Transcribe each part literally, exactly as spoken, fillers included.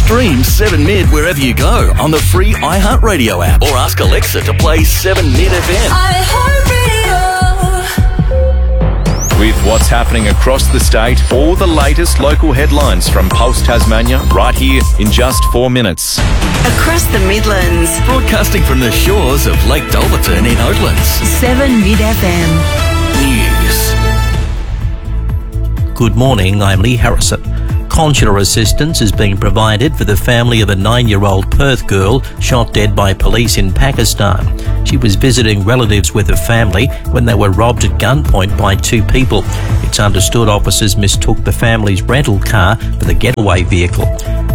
Stream seven Mid wherever you go on the free iHeartRadio app or ask Alexa to play seven Mid F M. With what's happening across the state, all the latest local headlines from Pulse Tasmania right here in just four minutes. Across the Midlands. Broadcasting from the shores of Lake Dolberton in Oatlands. seven Mid F M. News. Good morning, I'm Lee Harrison. Consular assistance is being provided for the family of a nine-year-old Perth girl shot dead by police in Pakistan. She was visiting relatives with her family when they were robbed at gunpoint by two people. It's understood officers mistook the family's rental car for the getaway vehicle.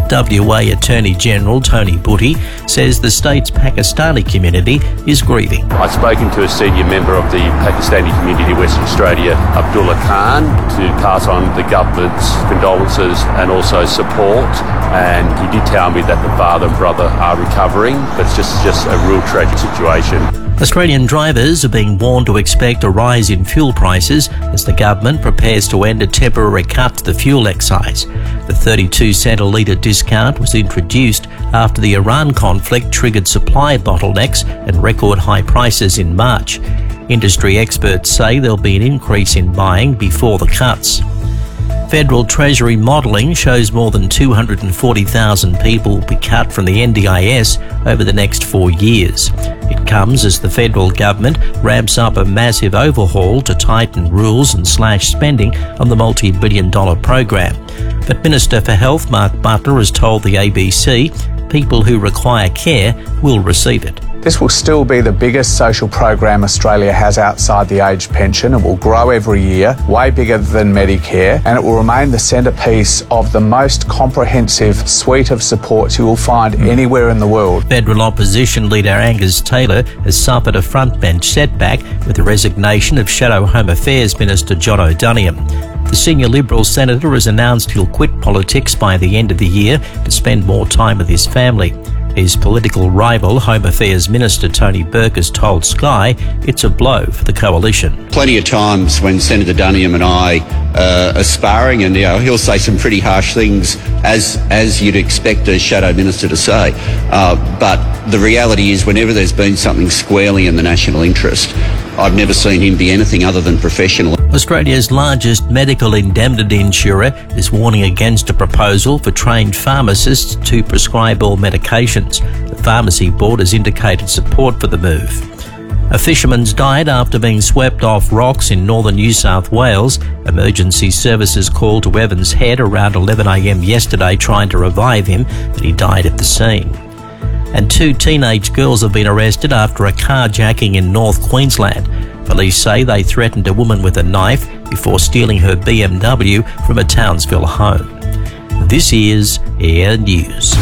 W A Attorney General Tony Butty says the state's Pakistani community is grieving. I've spoken to a senior member of the Pakistani community in Western Australia, Abdullah Khan, to pass on the government's condolences and also support. And he did tell me that the father and brother are recovering, but it's just, just a real tragic situation. Australian drivers are being warned to expect a rise in fuel prices as the government prepares to end a temporary cut to the fuel excise. The thirty-two cent a litre discount was introduced after the Iran conflict triggered supply bottlenecks and record high prices in March. Industry experts say there'll be an increase in buying before the cuts. Federal Treasury modelling shows more than two hundred forty thousand people will be cut from the N D I S over the next four years. It comes as the federal government ramps up a massive overhaul to tighten rules and slash spending on the multi-billion dollar program. But Minister for Health Mark Butler has told the A B C people who require care will receive it. This will still be the biggest social program Australia has outside the age pension. It will grow every year, way bigger than Medicare, and it will remain the centrepiece of the most comprehensive suite of supports you will find anywhere in the world. Federal opposition leader Angus Taylor has suffered a frontbench setback with the resignation of Shadow Home Affairs Minister John O'Donoghue. The senior Liberal senator has announced he'll quit politics by the end of the year to spend more time with his family. His political rival, Home Affairs Minister Tony Burke, has told Sky it's a blow for the coalition. Plenty of times when Senator Donoghue and I uh, are sparring, and you know, he'll say some pretty harsh things, as as you'd expect a shadow minister to say. Uh, but the reality is, whenever there's been something squarely in the national interest, I've never seen him be anything other than professional. Australia's largest medical indemnity insurer is warning against a proposal for trained pharmacists to prescribe all medications. The Pharmacy Board has indicated support for the move. A fisherman's died after being swept off rocks in northern New South Wales. Emergency services called to Evans Head around eleven a m yesterday trying to revive him, but he died at the scene. And two teenage girls have been arrested after a carjacking in North Queensland. Police say they threatened a woman with a knife before stealing her B M W from a Townsville home. This is Air News.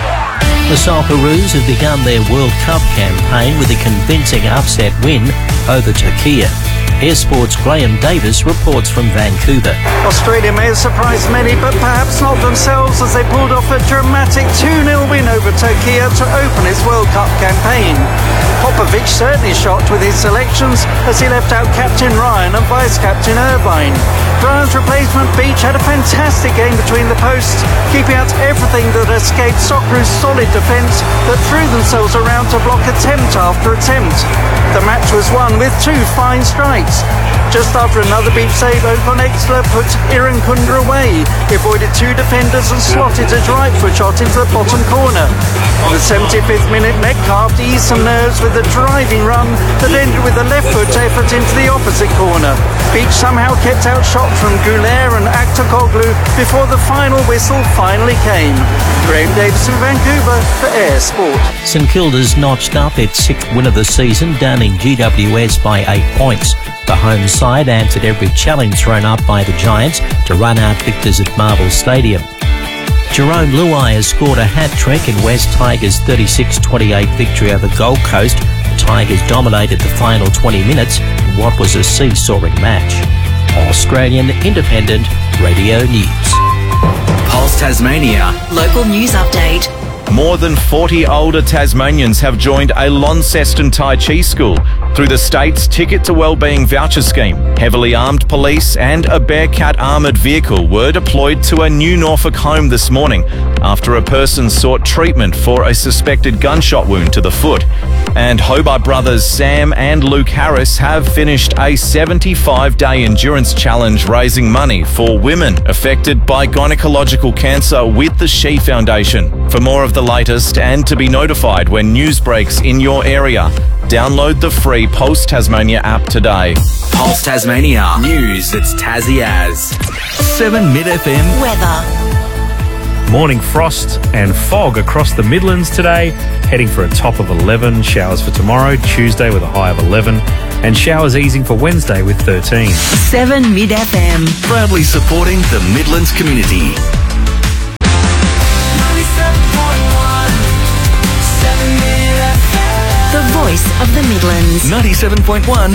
The Socceroos have begun their World Cup campaign with a convincing upset win over Turkey. Air Sports' Graham Davis reports from Vancouver. Australia may have surprised many, but perhaps not themselves, as they pulled off a dramatic two nil win over Turkey to open its World Cup campaign. Popovic certainly shocked with his selections as he left out captain Ryan and vice-captain Irvine. Ryan's replacement Beach had a fantastic game between the posts, keeping out everything that escaped Socceroos' solid defence that threw themselves around to block attempt after attempt. The match was won with two fine strikes. Just after another beat save, Ocon Exler put Iran Kundra away. He avoided two defenders and slotted a right foot shot into the bottom corner. In the seventy-fifth minute, Metcalf eased some nerves with a driving run that ended with a left foot effort into the opposite corner. Beach somehow kept out shots from Goulet and Aktoglu before the final whistle finally came. Graham Davis in Vancouver for Air Sport. St Kilda's notched up its sixth win of the season, downing G W S by eight points. The home side answered every challenge thrown up by the Giants to run out victors at Marvel Stadium. Jerome Luai has scored a hat-trick in West Tigers' thirty-six twenty-eight victory over Gold Coast. The Tigers dominated the final twenty minutes in what was a seesawing match. Australian Independent Radio News. Pulse Tasmania. Local news update. More than forty older Tasmanians have joined a Launceston Tai Chi school through the state's Ticket to Wellbeing voucher scheme. Heavily armed police and a Bearcat armoured vehicle were deployed to a New Norfolk home this morning after a person sought treatment for a suspected gunshot wound to the foot. And Hobart brothers Sam and Luke Harris have finished a seventy-five day endurance challenge raising money for women affected by gynecological cancer with the She Foundation. For more of the latest and to be notified when news breaks in your area, download the free Pulse Tasmania app today. Pulse Tasmania. News that's Tassie as. seven Mid F M. Weather. Morning frost and fog across the Midlands today, heading for a top of eleven. Showers for tomorrow, Tuesday with a high of eleven, and showers easing for Wednesday with thirteen. seven Mid F M. Proudly supporting the Midlands community. The voice of the Midlands. ninety-seven point one